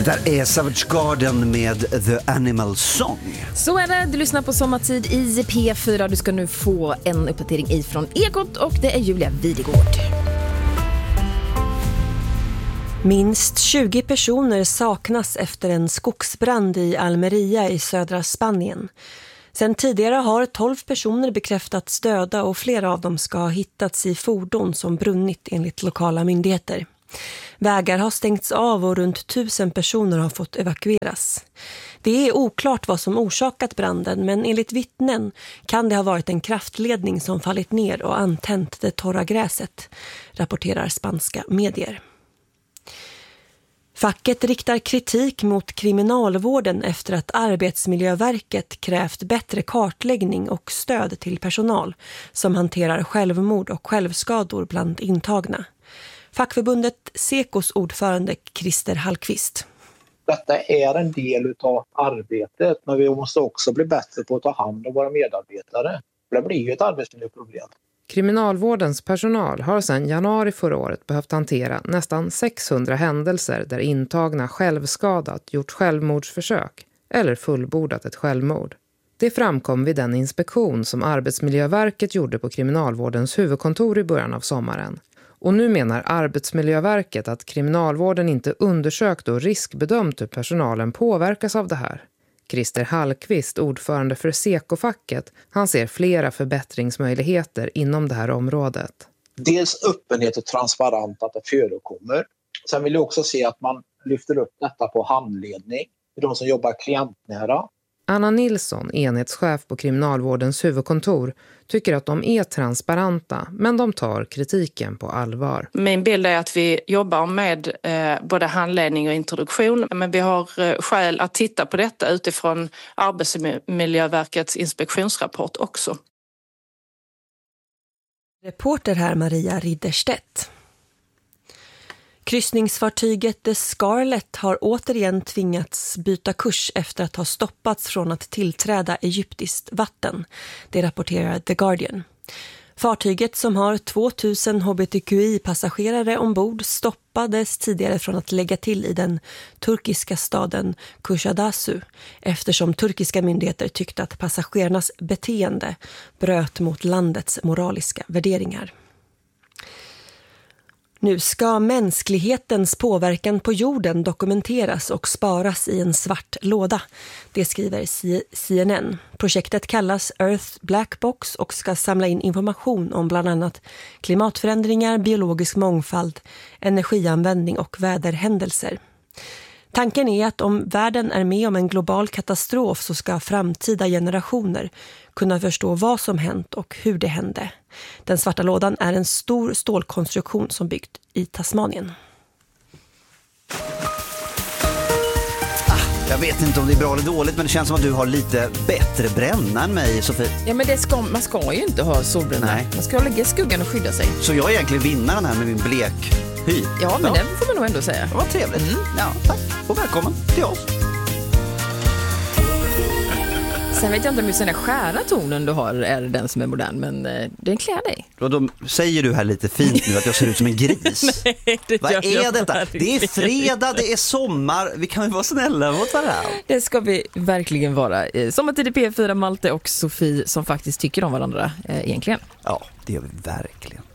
där är Savage Garden med The Animal Song. Så är det, du lyssnar på Sommartid i P4. Du ska nu få en uppdatering ifrån Ekot och det är Julia Videgård. Minst 20 personer saknas efter en skogsbrand i Almeria i södra Spanien. Sen tidigare har 12 personer bekräftats döda och flera av dem ska ha hittats i fordon som brunnit enligt lokala myndigheter. Vägar har stängts av och runt 1000 personer har fått evakueras. Det är oklart vad som orsakat branden, men enligt vittnen kan det ha varit en kraftledning som fallit ner och antänt det torra gräset, rapporterar spanska medier. Facket riktar kritik mot kriminalvården efter att Arbetsmiljöverket krävt bättre kartläggning och stöd till personal som hanterar självmord och självskador bland intagna. Fackförbundet Sekos ordförande Christer Hallqvist. Detta är en del av arbetet, men vi måste också bli bättre på att ta hand om våra medarbetare. Det blir ju ett arbetsmiljöproblem. Kriminalvårdens personal har sedan januari förra året behövt hantera nästan 600 händelser där intagna självskadat, gjort självmordsförsök eller fullbordat ett självmord. Det framkom vid den inspektion som Arbetsmiljöverket gjorde på Kriminalvårdens huvudkontor i början av sommaren. Och nu menar Arbetsmiljöverket att kriminalvården inte undersökt och riskbedömt hur personalen påverkas av det här. Christer Hallqvist, ordförande för Seko-facket, han ser flera förbättringsmöjligheter inom det här området. Dels öppenhet och transparent att det förekommer. Sen vill jag också se att man lyfter upp detta på handledning för de som jobbar klientnära. Anna Nilsson, enhetschef på Kriminalvårdens huvudkontor, tycker att de är transparenta, men de tar kritiken på allvar. Min bild är att vi jobbar med både handledning och introduktion, men vi har skäl att titta på detta utifrån Arbetsmiljöverkets inspektionsrapport också. Reporter här Maria Ridderstedt. Kryssningsfartyget The Scarlet har återigen tvingats byta kurs efter att ha stoppats från att tillträda egyptiskt vatten. Det rapporterar The Guardian. Fartyget som har 2000 hbtqi-passagerare ombord stoppades tidigare från att lägga till i den turkiska staden Kuşadası eftersom turkiska myndigheter tyckte att passagerarnas beteende bröt mot landets moraliska värderingar. Nu ska mänsklighetens påverkan på jorden dokumenteras och sparas i en svart låda. Det skriver CNN. Projektet kallas Earth Black Box och ska samla in information om bland annat klimatförändringar, biologisk mångfald, energianvändning och väderhändelser. Tanken är att om världen är med om en global katastrof så ska framtida generationer kunna förstå vad som hänt och hur det hände. Den svarta lådan är en stor stålkonstruktion som byggt i Tasmanien. Jag vet inte om det är bra eller dåligt, men det känns som att du har lite bättre bränna än mig, Sofie. Ja, men man ska ju inte ha solbränna. Nej. Man ska lägga i skuggan och skydda sig. Så jag är egentligen vinnaren här med min blek hy. Ja, men det får man nog ändå säga. Det var trevligt. Ja, tack. Och välkommen till oss. Sen vet jag inte om just den där skära tonen du har är den som är modern, men den klär dig. Och då säger du här lite fint nu att jag ser ut som en gris. Nej, det vad är detta? Verkligen. Det är fredag, det är sommar. Vi kan väl vara snälla mot varandra. Det ska vi verkligen vara. Sommartid i P4, Malte och Sofie som faktiskt tycker om varandra egentligen. Ja, det gör vi verkligen.